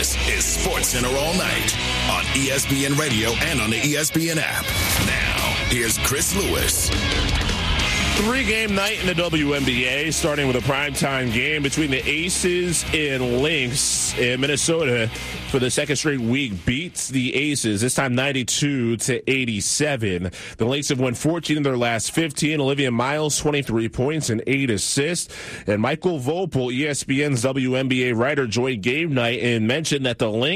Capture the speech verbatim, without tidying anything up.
This is SportsCenter All Night on E S P N Radio and on the E S P N app. Now, here's Chris Lewis. Three-game night in the W N B A, starting with a primetime game between the Aces and Lynx. In Minnesota, for the second straight week, beats the Aces, this time ninety-two to eighty-seven. The Lynx have won fourteen of their last fifteen. Olivia Miles, twenty-three points and eight assists. And Michael Vopel, E S P N's W N B A writer, joined game night and mentioned that the Lynx